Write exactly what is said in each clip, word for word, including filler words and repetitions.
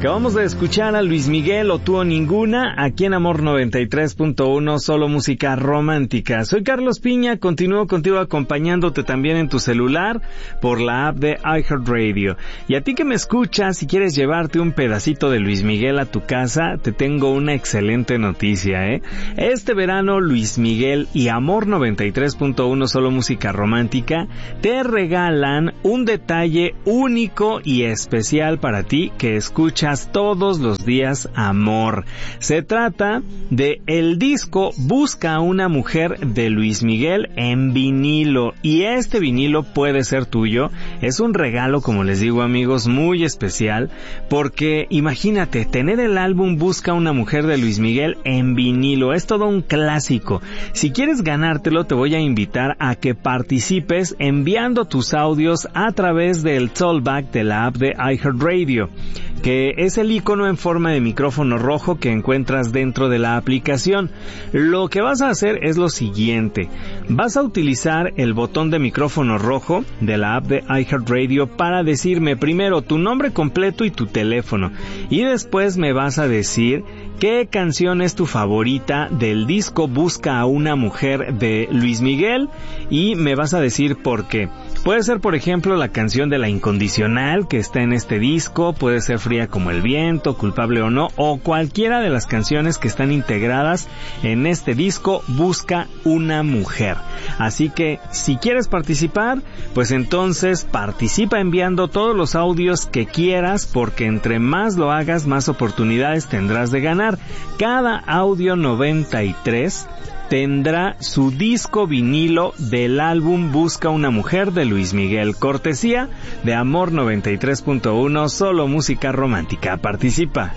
Acabamos de escuchar a Luis Miguel, O Tú o Ninguna, aquí en Amor noventa y tres punto uno, solo música romántica. Soy Carlos Piña, continúo contigo acompañándote también en tu celular por la app de iHeartRadio. Y a ti que me escuchas, si quieres llevarte un pedacito de Luis Miguel a tu casa, te tengo una excelente noticia, ¿eh? Este verano, Luis Miguel y Amor noventa y tres punto uno, solo música romántica, te regalan un detalle único y especial para ti que escuchas todos los días Amor. Se trata de el disco Busca a una mujer de Luis Miguel en vinilo, y este vinilo puede ser tuyo. Es un regalo, como les digo, amigos, muy especial, porque imagínate tener el álbum Busca a una mujer de Luis Miguel en vinilo. Es todo un clásico. Si quieres ganártelo, te voy a invitar a que participes enviando tus audios a través del Tollback de la app de iHeartRadio, que es el icono en forma de micrófono rojo que encuentras dentro de la aplicación. Lo que vas a hacer es lo siguiente: vas a utilizar el botón de micrófono rojo de la app de iHeartRadio para decirme primero tu nombre completo y tu teléfono, y después me vas a decir qué canción es tu favorita del disco Busca a una mujer de Luis Miguel, y me vas a decir por qué. Puede ser, por ejemplo, la canción de La Incondicional que está en este disco, puede ser Fría como el viento, Culpable o no, o cualquiera de las canciones que están integradas en este disco Busca una mujer. Así que, si quieres participar, pues entonces participa enviando todos los audios que quieras, porque entre más lo hagas, más oportunidades tendrás de ganar. Cada audio noventa y tres tendrá su disco vinilo del álbum Busca una mujer de Luis Miguel, cortesía de Amor noventa y tres punto uno, solo música romántica. Participa.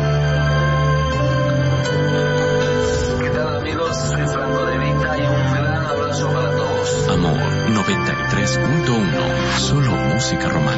¿Qué tal, amigos? Soy Franco de Vita y un gran abrazo para todos. Amor noventa y tres punto uno, solo música romántica.